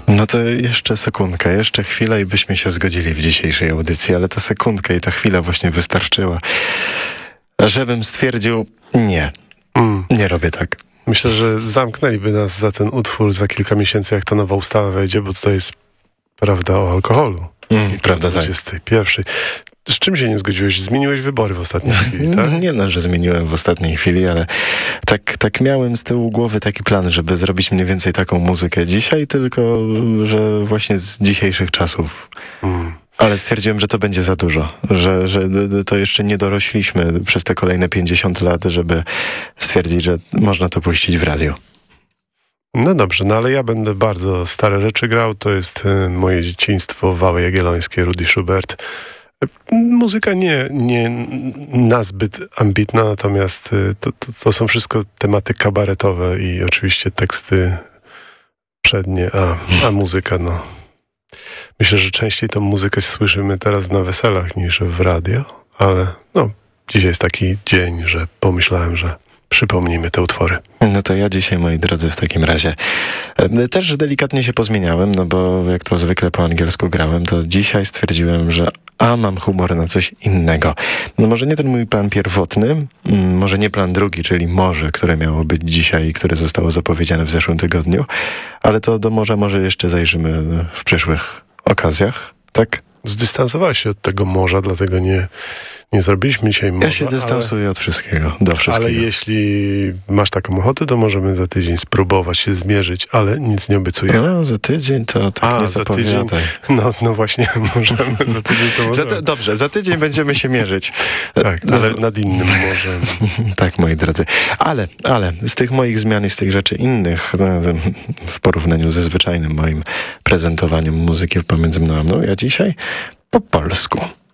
No to jeszcze sekundkę, jeszcze chwilę i byśmy się zgodzili w dzisiejszej audycji, ale ta sekundka i ta chwila właśnie wystarczyła, żebym stwierdził, nie robię tak. Myślę, że zamknęliby nas za ten utwór za kilka miesięcy, jak ta nowa ustawa wejdzie, bo to jest prawda o alkoholu. I prawda, tak. 21. Z czym się nie zgodziłeś? Zmieniłeś wybory w ostatniej chwili, tak? Nie no, że zmieniłem w ostatniej chwili, ale tak miałem z tyłu głowy taki plan, żeby zrobić mniej więcej taką muzykę dzisiaj, tylko że właśnie z dzisiejszych czasów. Ale stwierdziłem, że to będzie za dużo, że to jeszcze nie dorośliśmy przez te kolejne 50 lat, żeby stwierdzić, że można to puścić w radiu. No dobrze, no ale ja będę bardzo stare rzeczy grał. To jest moje dzieciństwo, Wały Jagiellońskie, Rudy Schubert. Muzyka nie nazbyt ambitna, natomiast to są wszystko tematy kabaretowe i oczywiście teksty przednie, a muzyka, no. Myślę, że częściej tą muzykę słyszymy teraz na weselach niż w radio, ale no, dzisiaj jest taki dzień, że pomyślałem, że przypomnijmy te utwory. No to ja dzisiaj, moi drodzy, w takim razie też delikatnie się pozmieniałem, no bo jak to zwykle po angielsku grałem, to dzisiaj stwierdziłem, że mam humor na coś innego. No może nie ten mój plan pierwotny, może nie plan drugi, czyli morze, które miało być dzisiaj i które zostało zapowiedziane w zeszłym tygodniu, ale to do morza może jeszcze zajrzymy w przyszłych okazjach, tak? Zdystansowałeś się od tego morza, dlatego nie zrobiliśmy dzisiaj morza. Ja się dystansuję od wszystkiego, do wszystkiego. Ale jeśli masz taką ochotę, to możemy za tydzień spróbować się zmierzyć, ale nic nie obiecuję. No, za tydzień to tak nie zapowiadaj. No właśnie, możemy za tydzień to możemy. Dobrze, za tydzień będziemy się mierzyć. Tak, ale nad innym morzem. Tak, moi drodzy. Ale z tych moich zmian i z tych rzeczy innych, w porównaniu ze zwyczajnym moim prezentowaniem muzyki pomiędzy mną a mną, ja dzisiaj po polsku.